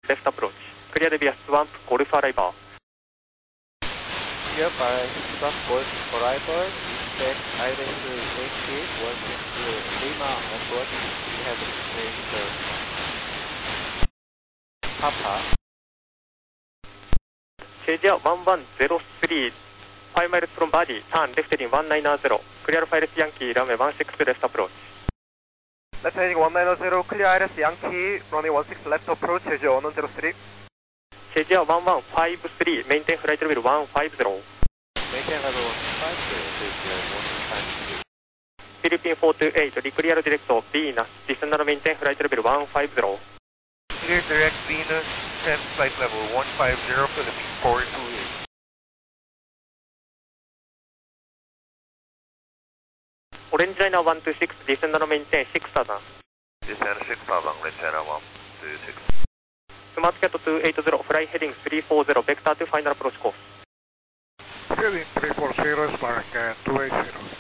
left approach. Clear via swamp, Golf arrival. Clear by swamp, Golf arrival. Expect ILS 16 Lima approach. We have exchanged Papa. Cheja 1103, 5 miles from body, turn left heading 190. Clear ILS Yankee, runway 16 left approach. Left heading 190, clear ILS Yankee, runway 16 left approach, Cheja 1103. Cheja 1153, maintain flight level 150. Maintain level 150, Philippine 428, declare direct Venus, descend and maintain flight level 150. Clear direct Venus, 10 flight level 150, Philippine 428. Orange Liner 126, descend and maintain 6000. Descend 6000, Orange Liner 126. Smart Cat 280, fly heading 340, vector to final approach course. Heading 340, Smart Cat 280.